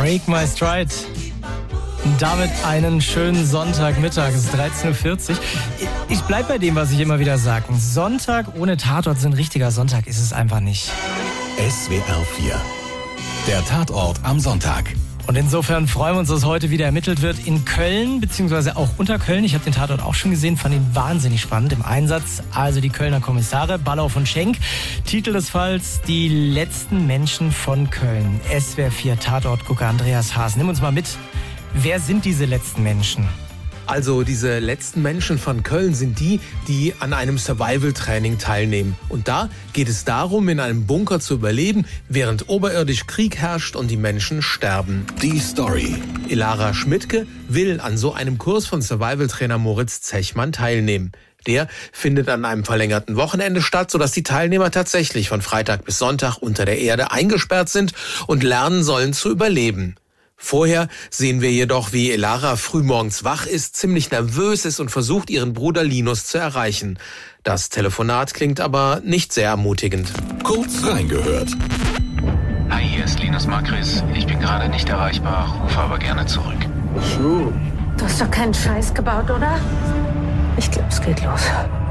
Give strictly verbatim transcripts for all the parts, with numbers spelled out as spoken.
Break My Stride. Damit einen schönen Sonntagmittag. Es ist dreizehn Uhr vierzig. Ich bleib bei dem, was ich immer wieder sage. Ein Sonntag ohne Tatort, so ein richtiger Sonntag ist es einfach nicht. S W R vier. Der Tatort am Sonntag. Und insofern freuen wir uns, dass heute wieder ermittelt wird in Köln, beziehungsweise auch unter Köln. Ich habe den Tatort auch schon gesehen, fand ihn wahnsinnig spannend im Einsatz. Also die Kölner Kommissare, Ballauf und Schenk. Titel des Falls, die letzten Menschen von Köln. S W R vier Tatortgucker Andreas Haas. Nimm uns mal mit. Wer sind diese letzten Menschen? Also diese letzten Menschen von Köln sind die, die an einem Survival-Training teilnehmen. Und da geht es darum, in einem Bunker zu überleben, während oberirdisch Krieg herrscht und die Menschen sterben. Die Story. Elara Schmidtke will an so einem Kurs von Survival-Trainer Moritz Zechmann teilnehmen. Der findet an einem verlängerten Wochenende statt, sodass die Teilnehmer tatsächlich von Freitag bis Sonntag unter der Erde eingesperrt sind und lernen sollen zu überleben. Vorher sehen wir jedoch, wie Elara frühmorgens wach ist, ziemlich nervös ist und versucht, ihren Bruder Linus zu erreichen. Das Telefonat klingt aber nicht sehr ermutigend. Kurz reingehört. Hi, hier ist Linus Makris. Ich bin gerade nicht erreichbar, rufe aber gerne zurück. Du hast doch keinen Scheiß gebaut, oder? Ich glaube, es geht los.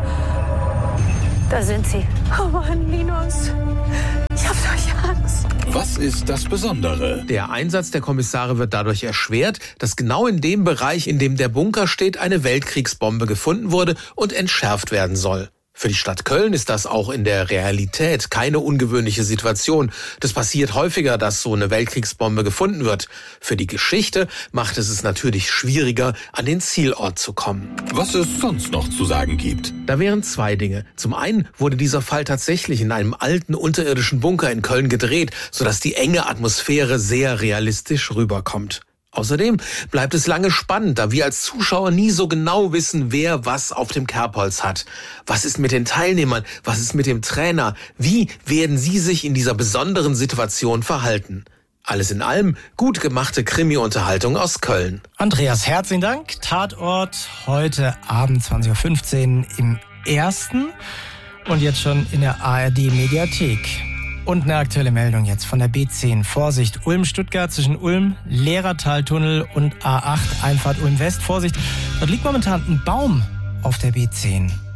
Da sind sie. Oh Mann, Linus. Ich hab doch Angst. Was ist das Besondere? Der Einsatz der Kommissare wird dadurch erschwert, dass genau in dem Bereich, in dem der Bunker steht, eine Weltkriegsbombe gefunden wurde und entschärft werden soll. Für die Stadt Köln ist das auch in der Realität keine ungewöhnliche Situation. Das passiert häufiger, dass so eine Weltkriegsbombe gefunden wird. Für die Geschichte macht es es natürlich schwieriger, an den Zielort zu kommen. Was es sonst noch zu sagen gibt. Da wären zwei Dinge. Zum einen wurde dieser Fall tatsächlich in einem alten unterirdischen Bunker in Köln gedreht, sodass die enge Atmosphäre sehr realistisch rüberkommt. Außerdem bleibt es lange spannend, da wir als Zuschauer nie so genau wissen, wer was auf dem Kerbholz hat. Was ist mit den Teilnehmern? Was ist mit dem Trainer? Wie werden sie sich in dieser besonderen Situation verhalten? Alles in allem gut gemachte Krimi-Unterhaltung aus Köln. Andreas, herzlichen Dank. Tatort heute Abend zwanzig Uhr fünfzehn im Ersten und jetzt schon in der A R D-Mediathek. Und eine aktuelle Meldung jetzt von der B zehn. Vorsicht, Ulm-Stuttgart zwischen Ulm, Lehrertaltunnel und A acht, Einfahrt Ulm-West. Vorsicht, dort liegt momentan ein Baum auf der B zehn.